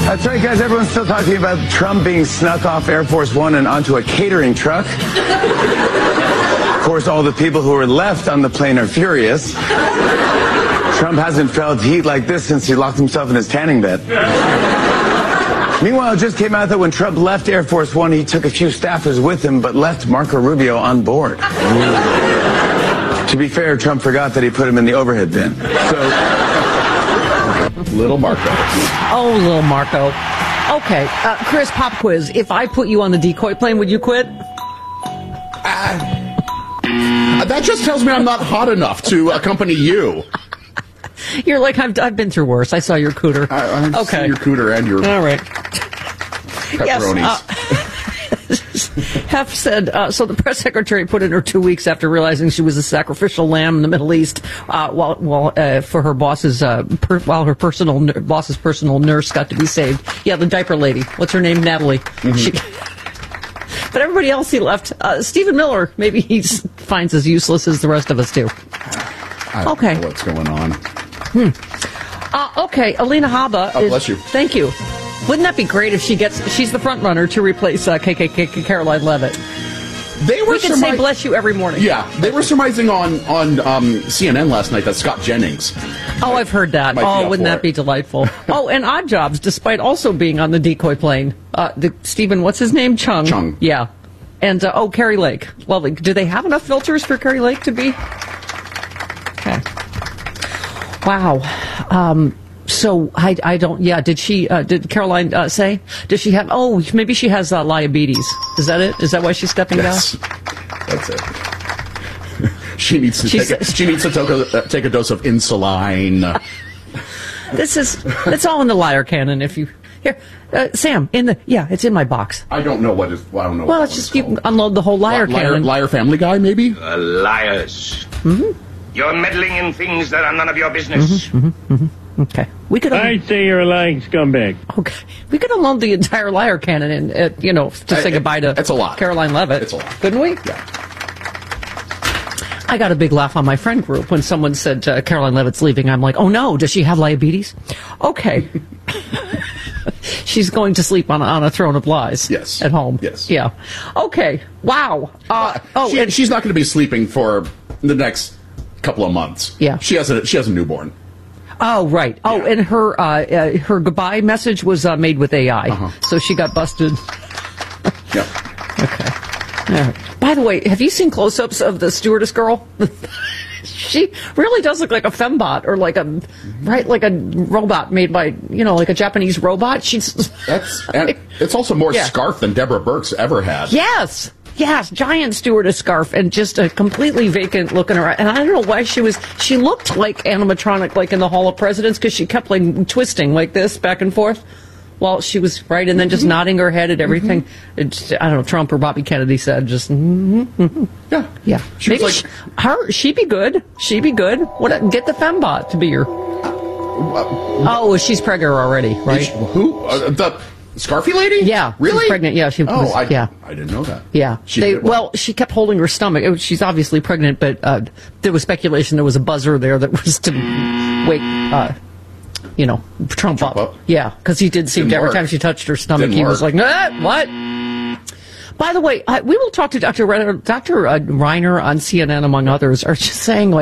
That's right, guys. Everyone's still talking about Trump being snuck off Air Force One and onto a catering truck. Of course, all the people who were left on the plane are furious. Trump hasn't felt heat like this since he locked himself in his tanning bed. Meanwhile, it just came out that when Trump left Air Force One, he took a few staffers with him, but left Marco Rubio on board. To be fair, Trump forgot that he put him in the overhead bin. So, little Marco. Oh, little Marco. Okay, Chris, pop quiz. If I put you on the decoy plane, would you quit? That just tells me I'm not hot enough to accompany you. You're like, I've been through worse. I saw your cooter. I've seen your cooter and your all right pepperonis. Yes, Hef said, so the press secretary put in her 2 weeks after realizing she was a sacrificial lamb in the Middle East, for her boss's, while her boss's personal nurse got to be saved. Yeah, the diaper lady. What's her name? Natalie. But everybody else he left. Stephen Miller, maybe he finds as useless as the rest of us too. I don't know what's going on. Okay, Alina Habba. Bless you. Thank you. Wouldn't that be great if she's the front runner to replace Caroline Levitt? We could say bless you every morning. Yeah, they were surmising on CNN last night that Scott Jennings. Oh, I've heard that. Oh, wouldn't that be delightful? Oh, and Odd Jobs, despite also being on the decoy plane. Stephen, what's his name? Chung. Yeah. And, Carrie Lake. Lovely. Do they have enough filters for Carrie Lake to be? Okay. Wow. So I don't. Yeah. Did Caroline say? Does she have? Oh, maybe she has diabetes. Is that it? Is that why she's stepping down? That's it. She needs to take a dose of insulin. It's all in the liar cannon. If you here, Sam, it's in my box. I don't know what is. I don't know. Well, it's just you unload the whole liar cannon. Liar Family Guy, maybe. Liars. Mm-hmm. You're meddling in things that are none of your business. Okay. I say you're a lying scumbag. Okay. We could unload the entire liar cannon and, to say goodbye to Caroline Levitt. It's a lot. Couldn't we? Yeah. I got a big laugh on my friend group when someone said Caroline Levitt's leaving. I'm like, oh no, does she have diabetes? Okay. She's going to sleep on a throne of lies. Yes. At home. Yes. Yeah. Okay. Wow. And she's not going to be sleeping for the next couple of months. Yeah. She has a newborn. Oh, right. Oh, yeah. And her goodbye message was made with AI. So she got busted. Yeah. Okay. All right. By the way, have you seen close-ups of the stewardess girl? She really does look like a fembot or like a robot made by, like a Japanese robot. It's also more scarf than Deborah Burke's ever had. Yes, giant stewardess scarf and just a completely vacant looking around. And I don't know why she looked like animatronic, like in the Hall of Presidents, because she kept like twisting like this back and forth while she was right, and then just nodding her head at everything. I don't know, Trump or Bobby Kennedy said just yeah. Maybe she'd be good. She'd be good. Get the fembot to be your. She's pregnant already, right? Who? The Scarfy lady? Yeah. Really? She's pregnant, yeah. I didn't know that. Yeah. She kept holding her stomach. She's obviously pregnant, but there was speculation there was a buzzer there that was to wake, Trump up. Yeah, because he did seem to, every time she touched her stomach, he was like, what? By the way, we will talk to Dr. Reiner on CNN, among others, are just saying,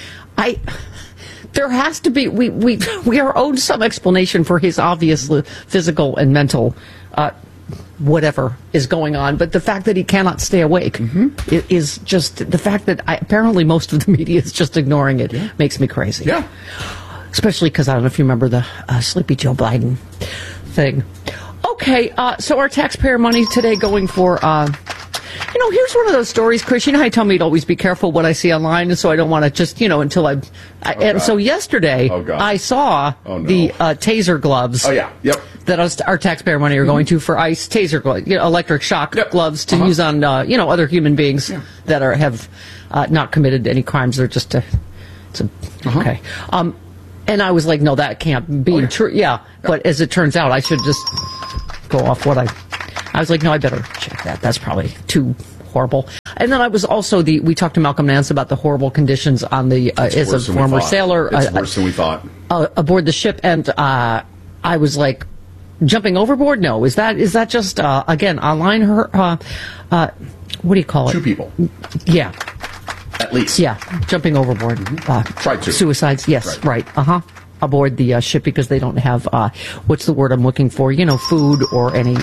there has to be, we are owed some explanation for his obvious physical and mental whatever is going on, but the fact that he cannot stay awake is just, the fact that apparently most of the media is just ignoring it makes me crazy. Yeah. Especially because I don't know if you remember the Sleepy Joe Biden thing. Okay, so our taxpayer money today going for, here's one of those stories, Chris. You know how you tell me to always be careful what I see online, and so I don't want to just, until and so yesterday, I saw the taser gloves. Oh, yeah. Yep. That our taxpayer money are going to for ICE taser gloves, electric shock gloves to use on, other human beings that have not committed any crimes. They're just okay. And I was like, no, that can't be true. Yeah. But as it turns out, I should just go off what I was like, no, I better check that. That's probably too horrible. And then I was also we talked to Malcolm Nance about the horrible conditions on the, as a former sailor. It's worse than we thought. Aboard the ship. And I was like, Jumping overboard? No. Is that just again online? What do you call it? 2 people. Yeah. At least. Yeah. Jumping overboard. Tried to. Suicides. Yes. Right. Aboard the ship because they don't have what's the word I'm looking for? Food or any.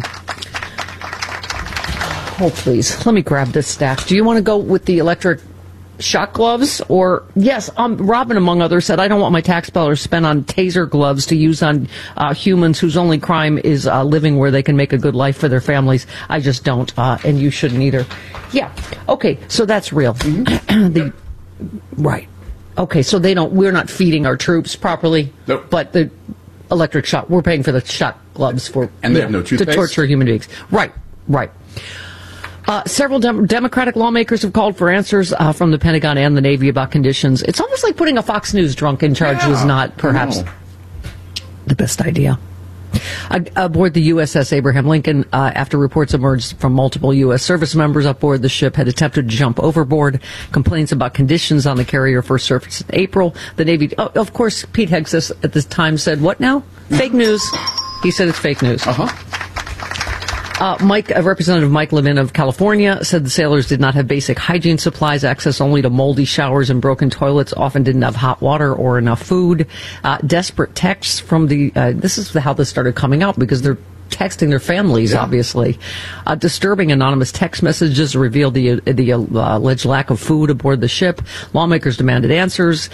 Oh, please. Let me grab this stack. Do you want to go with the electric shock gloves? Or, yes, Robin, among others, said, I don't want my tax dollars spent on taser gloves to use on humans whose only crime is living where they can make a good life for their families. I just don't, and you shouldn't either. Yeah. Okay, so that's real. Right. Okay, so we're not feeding our troops properly. Nope. But the electric shock, we're paying for the shock gloves and they have no toothpaste? To torture human beings. Right. Several Democratic lawmakers have called for answers from the Pentagon and the Navy about conditions. It's almost like putting a Fox News drunk in charge was not perhaps the best idea. Aboard the USS Abraham Lincoln, after reports emerged from multiple U.S. service members aboard the ship had attempted to jump overboard, complaints about conditions on the carrier first surfaced in April. The Navy, of course, Pete Hegseth at this time said, what now? Fake news. He said it's fake news. Representative Mike Levin of California said the sailors did not have basic hygiene supplies, access only to moldy showers and broken toilets, often didn't have hot water or enough food. Desperate texts from this is how this started coming out because they're texting their families, obviously. Disturbing anonymous text messages revealed the alleged lack of food aboard the ship. Lawmakers demanded answers.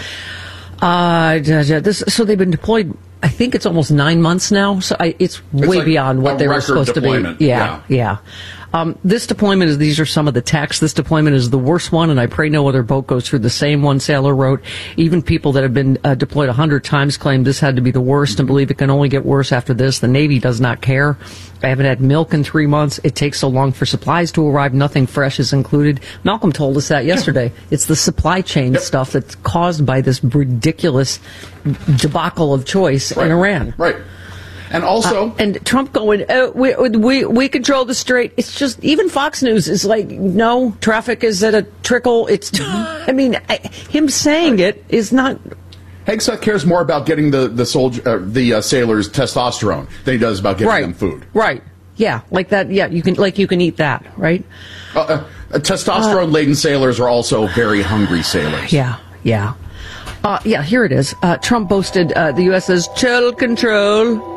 So they've been deployed, I think it's almost 9 months now, so it's way beyond what they were supposed deployment. to be. Yeah. This deployment these are some of the texts. This deployment is the worst one, and I pray no other boat goes through the same, one sailor wrote. Even people that have been deployed 100 times claim this had to be the worst and believe it can only get worse after this. The Navy does not care. I haven't had milk in 3 months. It takes so long for supplies to arrive. Nothing fresh is included. Malcolm told us that yesterday. It's the supply chain stuff that's caused by this ridiculous debacle of choice in Iran. Right. And also, and Trump going, we control the strait. It's just, even Fox News is like, no, traffic is at a trickle. It's, I mean, him saying it is not. Hegseth cares more about getting the sailors testosterone than he does about getting them food. Right. Yeah, like that. Yeah, you can eat that, right? Testosterone-laden sailors are also very hungry sailors. Yeah. Here it is. Trump boasted the U.S. has total control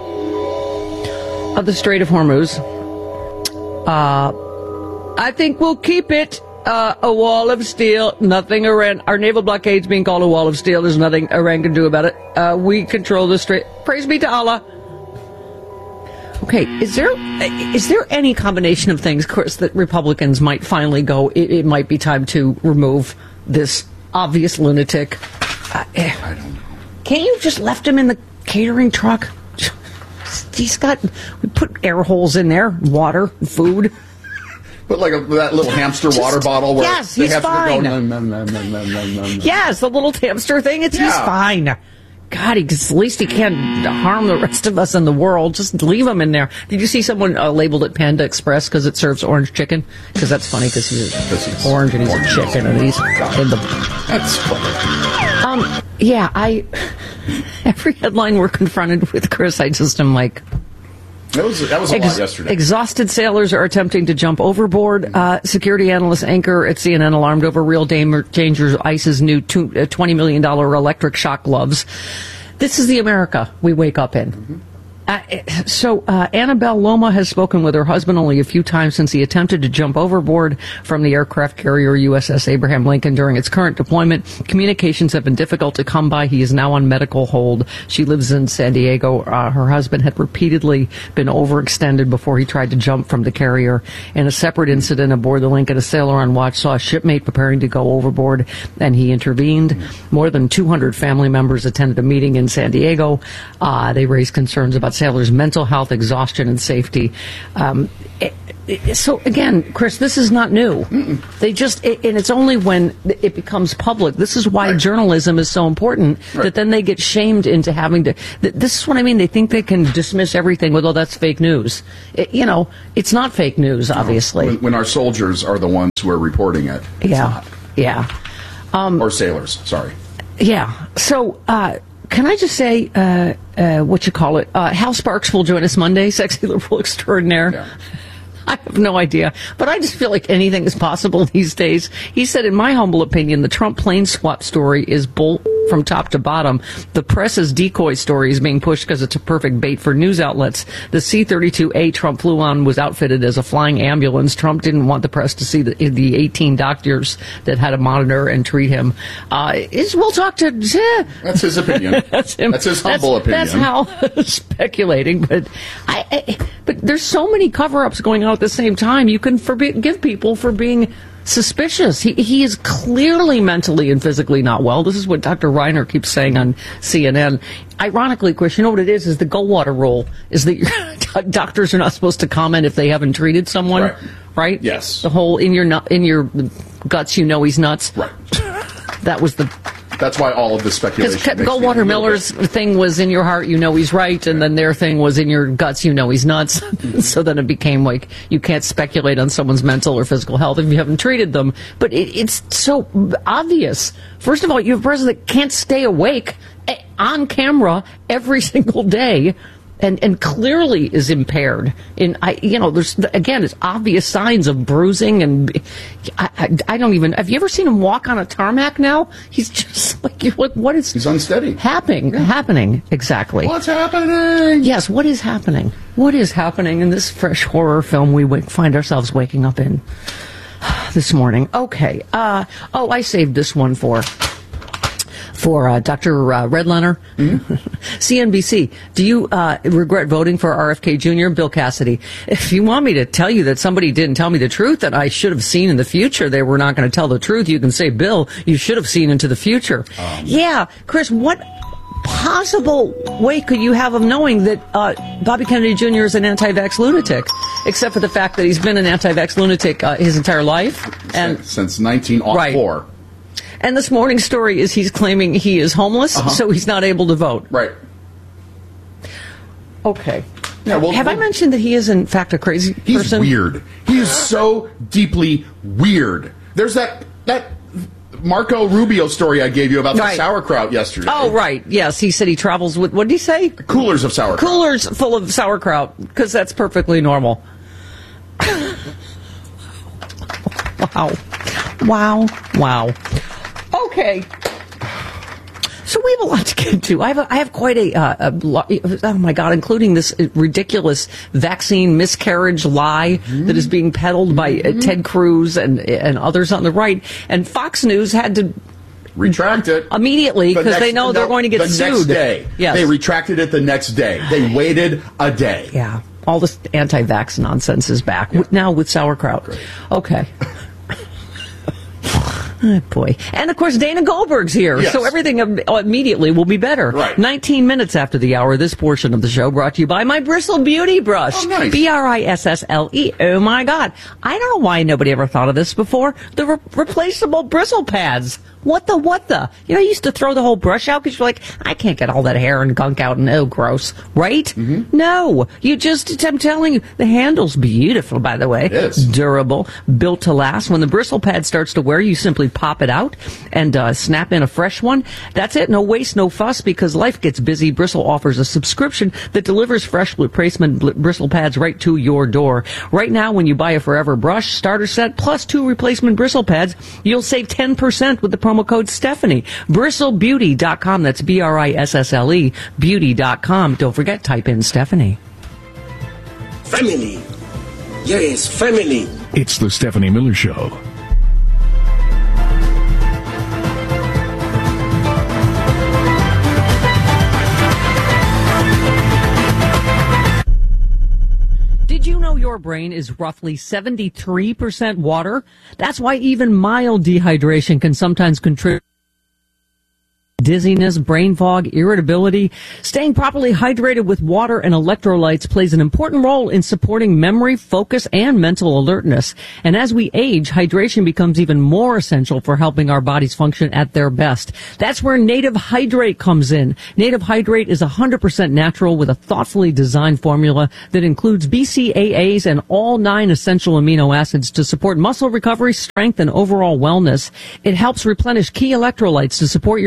of the Strait of Hormuz. I think we'll keep it a wall of steel. Nothing Iran. Our naval blockade's being called a wall of steel. There's nothing Iran can do about it. We control the strait. Praise be to Allah. Okay, is there any combination of things, Chris, that Republicans might finally go, it might be time to remove this obvious lunatic? I don't know. Can't you just left him in the catering truck? We put air holes in there, water, food. But like that little hamster water bottle where yes, he's fine. Yes, the little hamster thing, he's fine. God, at least he can't harm the rest of us in the world. Just leave him in there. Did you see someone labeled it Panda Express because it serves orange chicken? Because that's funny because he's orange and he's a chicken and he's in the... That's funny. Every headline we're confronted with, Chris, I just am like... That was a lot yesterday. Exhausted sailors are attempting to jump overboard. Security analyst anchor at CNN alarmed over real danger. ICE's new $20 million electric shock gloves. This is the America we wake up in. Mm-hmm. Annabelle Loma has spoken with her husband only a few times since he attempted to jump overboard from the aircraft carrier USS Abraham Lincoln during its current deployment. Communications have been difficult to come by. He is now on medical hold. She lives in San Diego. Her husband had repeatedly been overextended before he tried to jump from the carrier. In a separate incident aboard the Lincoln, a sailor on watch saw a shipmate preparing to go overboard, and he intervened. More than 200 family members attended a meeting in San Diego. They raised concerns about sailors' mental health, exhaustion, and safety. So again, Chris, this is not new. They just, and it's only when it becomes public. This is why journalism is so important, that then they get shamed into having to, this is what I mean. They think they can dismiss everything with, oh, that's fake news. It's not fake news, obviously. When our soldiers are the ones who are reporting it. It's not. Yeah. Or sailors, sorry. Yeah. So, Can I just say, Hal Sparks will join us Monday, sexy liberal extraordinaire. Yeah. I have no idea, but I just feel like anything is possible these days. He said, in my humble opinion, the Trump plane swap story is bull from top to bottom. The press's decoy story is being pushed because it's a perfect bait for news outlets. The C-32A Trump flew on was outfitted as a flying ambulance. Trump didn't want the press to see the 18 doctors that had to monitor and treat him. We'll talk to... That's his opinion. That's his humble opinion. That's how speculating, but but there's so many cover-ups going on at the same time. You can forgive people for being suspicious. He is clearly mentally and physically not well. This is what Dr. Reiner keeps saying on CNN. Ironically, Chris, you know what it is the Goldwater rule is that doctors are not supposed to comment if they haven't treated someone, right? Yes. The whole in your guts, you know he's nuts. Right. That's why all of this speculation. Because Goldwater Miller's thing was in your heart, you know he's right, and then their thing was in your guts, you know he's nuts. So then it became like you can't speculate on someone's mental or physical health if you haven't treated them. But it's so obvious. First of all, you have a president that can't stay awake on camera every single day. And clearly is impaired. There's it's obvious signs of bruising, and I don't even. Have you ever seen him walk on a tarmac? Now he's just like you're like, what is? He's unsteady. Happening exactly. What's happening? Yes, what is happening? What is happening in this fresh horror film we find ourselves waking up in this morning? Okay. I saved this one for Dr. Redlener. Mm-hmm. CNBC, do you regret voting for RFK Jr.? Bill Cassidy. If you want me to tell you that somebody didn't tell me the truth that I should have seen in the future, they were not going to tell the truth, you can say, Bill, you should have seen into the future. Yeah, Chris, what possible way could you have of knowing that Bobby Kennedy Jr. is an anti-vax lunatic, except for the fact that he's been an anti-vax lunatic his entire life? Since 1904. Right. And this morning's story is he's claiming he is homeless, so he's not able to vote. Right. Okay. Yeah, have I mentioned that he is, in fact, a crazy person? He's weird. He is so deeply weird. There's that Marco Rubio story I gave you about the sauerkraut yesterday. Oh, right. Yes, he said he travels with, what did he say? Coolers of sauerkraut. Coolers full of sauerkraut, because that's perfectly normal. Wow. Okay. So we have a lot to get to. I have quite a lot, oh my God, including this ridiculous vaccine miscarriage lie that is being peddled by Ted Cruz and others on the right. And Fox News had to retract it immediately because they know they're going to get sued. The next day. Yes. They retracted it the next day. They waited a day. Yeah. All this anti-vax nonsense is back now with sauerkraut. Great. Okay. Oh, boy. And, of course, Dana Goldberg's here, so everything immediately will be better. Right. 19 minutes after the hour, this portion of the show brought to you by my Bristle Beauty Brush. Oh, nice. Brissle. Oh, my God. I don't know why nobody ever thought of this before. The replaceable bristle pads. What the? You used to throw the whole brush out because you're like, I can't get all that hair and gunk out and gross. Right? Mm-hmm. No. I'm telling you, the handle's beautiful, by the way. It is. Durable, built to last. When the bristle pad starts to wear, you simply pop it out and snap in a fresh one. That's it. No waste, no fuss, because life gets busy. Bristle offers a subscription that delivers fresh replacement bristle pads right to your door. Right now, when you buy a Forever brush starter set plus 2 replacement bristle pads, you'll save 10% with the promo code Stephanie. BristleBeauty.com. That's BRISSLE Beauty.com. Don't forget, type in Stephanie. Family. Yes, family. It's the Stephanie Miller Show. Did you know your brain is roughly 73% water? That's why even mild dehydration can sometimes contribute dizziness, brain fog, irritability. Staying properly hydrated with water and electrolytes plays an important role in supporting memory, focus, and mental alertness. And as we age, hydration becomes even more essential for helping our bodies function at their best. That's where Native Hydrate comes in. Native Hydrate is 100% natural with a thoughtfully designed formula that includes BCAAs and all 9 essential amino acids to support muscle recovery, strength, and overall wellness. It helps replenish key electrolytes to support your body's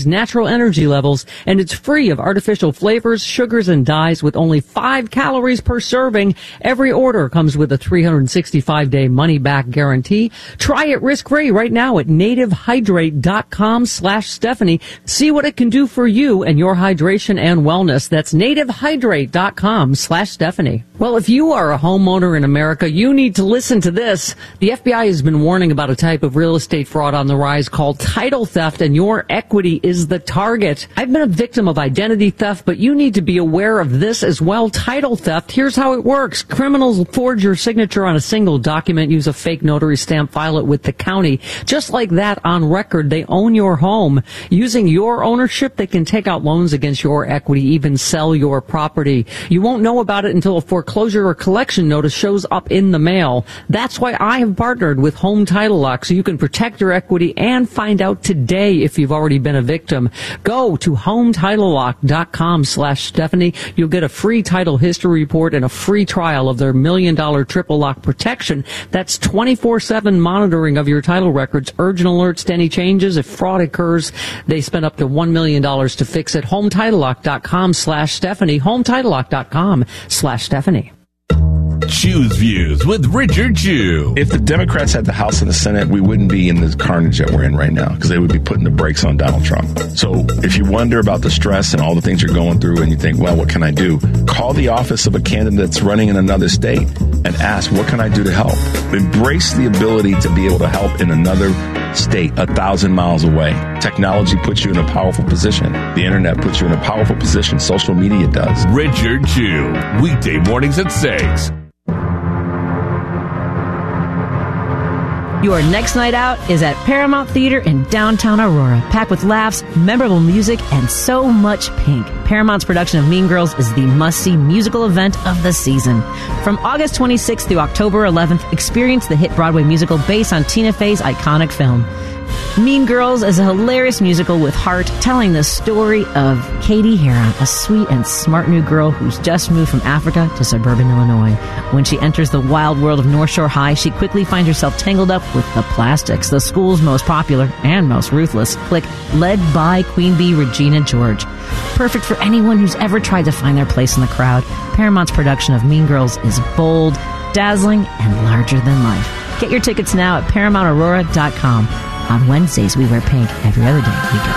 natural energy levels, and it's free of artificial flavors, sugars, and dyes with only 5 calories per serving. Every order comes with a 365-day money-back guarantee. Try it risk-free right now at nativehydrate.com/Stephanie. See what it can do for you and your hydration and wellness. That's nativehydrate.com/Stephanie. Well, if you are a homeowner in America, you need to listen to this. The FBI has been warning about a type of real estate fraud on the rise called title theft, and your equity is the target. I've been a victim of identity theft, but you need to be aware of this as well. Title theft. Here's how it works. Criminals forge your signature on a single document, use a fake notary stamp, file it with the county. Just like that, on record, they own your home. Using your ownership, they can take out loans against your equity, even sell your property. You won't know about it until a foreclosure or collection notice shows up in the mail. That's why I have partnered with Home Title Lock, so you can protect your equity and find out today if you've already been a victim. Go to HomeTitleLock.com/Stephanie. You'll get a free title history report and a free trial of their $1 million triple lock protection. That's 24/7 monitoring of your title records, urgent alerts to any changes. If fraud occurs, they spend up to $1 million to fix it. HomeTitleLock.com/Stephanie. HomeTitleLock.com/Stephanie. Choose Views with Richard Chew. If the Democrats had the House and the Senate, we wouldn't be in the carnage that we're in right now because they would be putting the brakes on Donald Trump. So if you wonder about the stress and all the things you're going through and you think, well, what can I do? Call the office of a candidate that's running in another state and ask, what can I do to help? Embrace the ability to be able to help in another state 1,000 miles away. Technology puts you in a powerful position. The internet puts you in a powerful position. Social media does. Richard Chew, weekday mornings at 6. Your next night out is at Paramount Theater in downtown Aurora, packed with laughs, memorable music, and so much pink. Paramount's production of Mean Girls is the must-see musical event of the season. From August 26th through October 11th, experience the hit Broadway musical based on Tina Fey's iconic film. Mean Girls is a hilarious musical with heart, telling the story of Katie Heron, a sweet and smart new girl who's just moved from Africa to suburban Illinois. When she enters the wild world of North Shore High, she quickly finds herself tangled up with the Plastics, the school's most popular and most ruthless clique, led by Queen Bee Regina George. Perfect for anyone who's ever tried to find their place in the crowd, Paramount's production of Mean Girls is bold, dazzling, and larger than life. Get your tickets now at ParamountAurora.com. On Wednesdays, we wear pink. Every other day, we go.